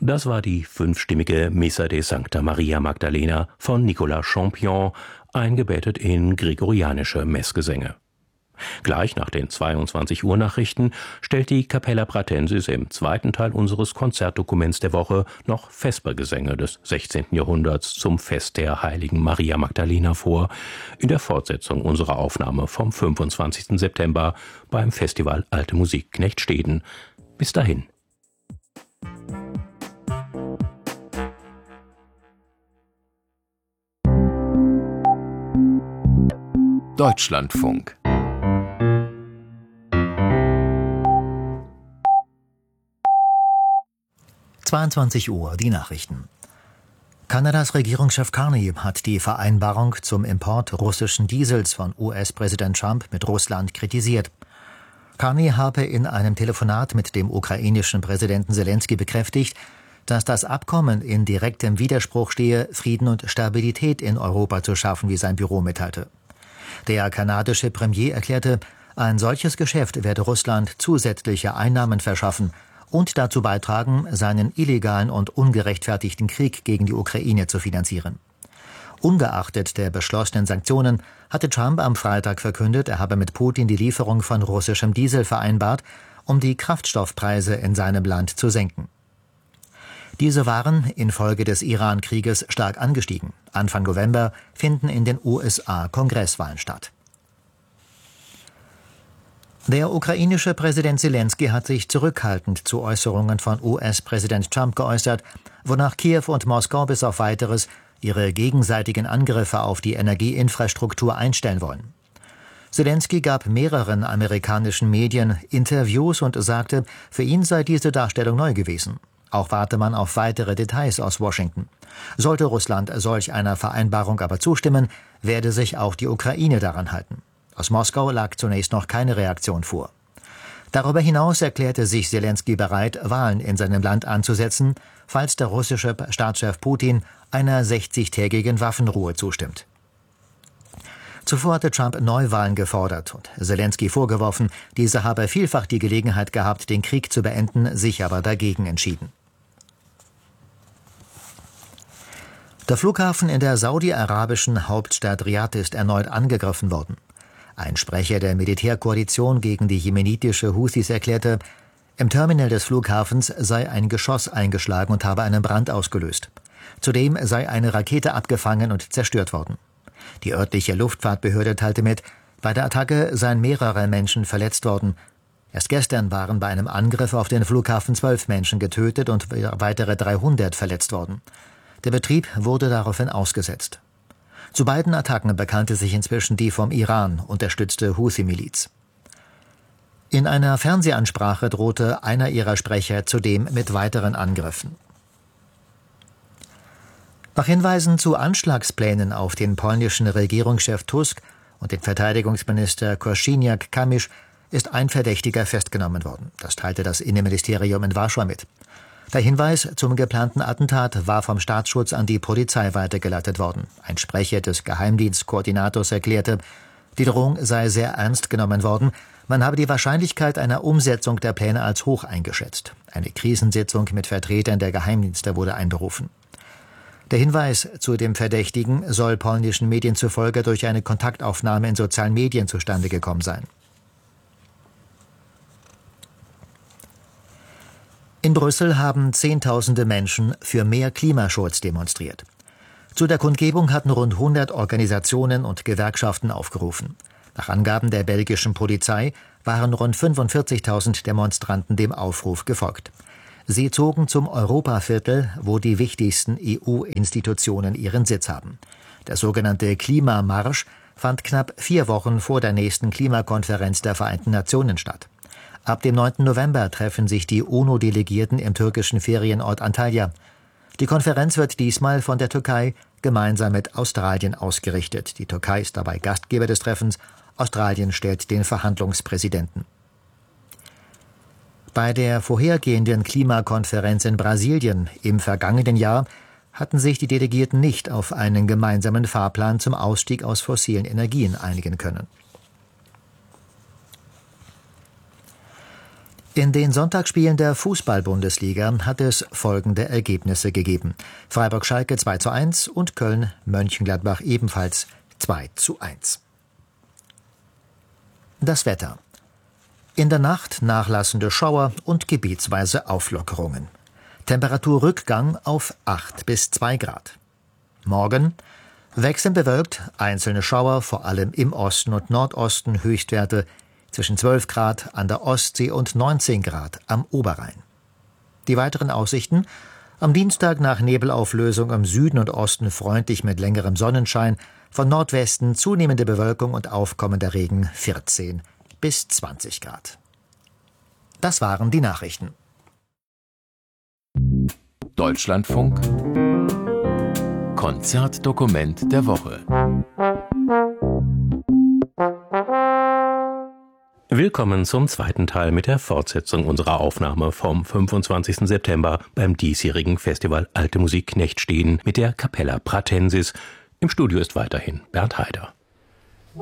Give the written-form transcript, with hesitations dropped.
Das war die fünfstimmige Missa de Sancta Maria Magdalena von Nicolas Champion, eingebettet in gregorianische Messgesänge. Gleich nach den 22-Uhr-Nachrichten stellt die Capella Pratensis im zweiten Teil unseres Konzertdokuments der Woche noch Vespergesänge des 16. Jahrhunderts zum Fest der heiligen Maria Magdalena vor, in der Fortsetzung unserer Aufnahme vom 25. September beim Festival Alte Musik Knechtsteden. Bis dahin. Deutschlandfunk. Uhr, die Nachrichten. Kanadas Regierungschef Carney hat die Vereinbarung zum Import russischen Diesels von US-Präsident Trump mit Russland kritisiert. Carney habe in einem Telefonat mit dem ukrainischen Präsidenten Zelensky bekräftigt, dass das Abkommen in direktem Widerspruch stehe, Frieden und Stabilität in Europa zu schaffen, wie sein Büro mitteilte. Der kanadische Premier erklärte, ein solches Geschäft werde Russland zusätzliche Einnahmen verschaffen und dazu beitragen, seinen illegalen und ungerechtfertigten Krieg gegen die Ukraine zu finanzieren. Ungeachtet der beschlossenen Sanktionen hatte Trump am Freitag verkündet, er habe mit Putin die Lieferung von russischem Diesel vereinbart, um die Kraftstoffpreise in seinem Land zu senken. Diese waren infolge des Iran-Krieges stark angestiegen. Anfang November finden in den USA Kongresswahlen statt. Der ukrainische Präsident Zelensky hat sich zurückhaltend zu Äußerungen von US-Präsident Trump geäußert, wonach Kiew und Moskau bis auf Weiteres ihre gegenseitigen Angriffe auf die Energieinfrastruktur einstellen wollen. Zelensky gab mehreren amerikanischen Medien Interviews und sagte, für ihn sei diese Darstellung neu gewesen. Auch warte man auf weitere Details aus Washington. Sollte Russland solch einer Vereinbarung aber zustimmen, werde sich auch die Ukraine daran halten. Aus Moskau lag zunächst noch keine Reaktion vor. Darüber hinaus erklärte sich Zelensky bereit, Wahlen in seinem Land anzusetzen, falls der russische Staatschef Putin einer 60-tägigen Waffenruhe zustimmt. Zuvor hatte Trump Neuwahlen gefordert und Zelensky vorgeworfen, dieser habe vielfach die Gelegenheit gehabt, den Krieg zu beenden, sich aber dagegen entschieden. Der Flughafen in der saudi-arabischen Hauptstadt Riad ist erneut angegriffen worden. Ein Sprecher der Militärkoalition gegen die jemenitische Houthis erklärte, im Terminal des Flughafens sei ein Geschoss eingeschlagen und habe einen Brand ausgelöst. Zudem sei eine Rakete abgefangen und zerstört worden. Die örtliche Luftfahrtbehörde teilte mit, bei der Attacke seien mehrere Menschen verletzt worden. Erst gestern waren bei einem Angriff auf den Flughafen 12 Menschen getötet und weitere 300 verletzt worden. Der Betrieb wurde daraufhin ausgesetzt. Zu beiden Attacken bekannte sich inzwischen die vom Iran unterstützte Houthi-Miliz. In einer Fernsehansprache drohte einer ihrer Sprecher zudem mit weiteren Angriffen. Nach Hinweisen zu Anschlagsplänen auf den polnischen Regierungschef Tusk und den Verteidigungsminister Kosiniak-Kamysz ist ein Verdächtiger festgenommen worden. Das teilte das Innenministerium in Warschau mit. Der Hinweis zum geplanten Attentat war vom Staatsschutz an die Polizei weitergeleitet worden. Ein Sprecher des Geheimdienstkoordinators erklärte, die Drohung sei sehr ernst genommen worden. Man habe die Wahrscheinlichkeit einer Umsetzung der Pläne als hoch eingeschätzt. Eine Krisensitzung mit Vertretern der Geheimdienste wurde einberufen. Der Hinweis zu dem Verdächtigen soll polnischen Medien zufolge durch eine Kontaktaufnahme in sozialen Medien zustande gekommen sein. In Brüssel haben Zehntausende Menschen für mehr Klimaschutz demonstriert. Zu der Kundgebung hatten rund 100 Organisationen und Gewerkschaften aufgerufen. Nach Angaben der belgischen Polizei waren rund 45.000 Demonstranten dem Aufruf gefolgt. Sie zogen zum Europaviertel, wo die wichtigsten EU-Institutionen ihren Sitz haben. Der sogenannte Klimamarsch fand knapp 4 Wochen vor der nächsten Klimakonferenz der Vereinten Nationen statt. Ab dem 9. November treffen sich die UNO-Delegierten im türkischen Ferienort Antalya. Die Konferenz wird diesmal von der Türkei gemeinsam mit Australien ausgerichtet. Die Türkei ist dabei Gastgeber des Treffens. Australien stellt den Verhandlungspräsidenten. Bei der vorhergehenden Klimakonferenz in Brasilien im vergangenen Jahr hatten sich die Delegierten nicht auf einen gemeinsamen Fahrplan zum Ausstieg aus fossilen Energien einigen können. In den Sonntagsspielen der Fußball-Bundesliga hat es folgende Ergebnisse gegeben: Freiburg-Schalke 2:1 und Köln-Mönchengladbach ebenfalls 2:1. Das Wetter. In der Nacht nachlassende Schauer und gebietsweise Auflockerungen. Temperaturrückgang auf 8 bis 2 Grad. Morgen wechselnd bewölkt, einzelne Schauer, vor allem im Osten und Nordosten, Höchstwerte zwischen 12 Grad an der Ostsee und 19 Grad am Oberrhein. Die weiteren Aussichten: am Dienstag nach Nebelauflösung im Süden und Osten freundlich mit längerem Sonnenschein, von Nordwesten zunehmende Bewölkung und aufkommender Regen 14 bis 20 Grad. Das waren die Nachrichten. Deutschlandfunk Konzertdokument der Woche. Willkommen zum zweiten Teil mit der Fortsetzung unserer Aufnahme vom 25. September beim diesjährigen Festival Alte Musik Knechtsteden mit der Capella Pratensis. Im Studio ist weiterhin Bernd Heider.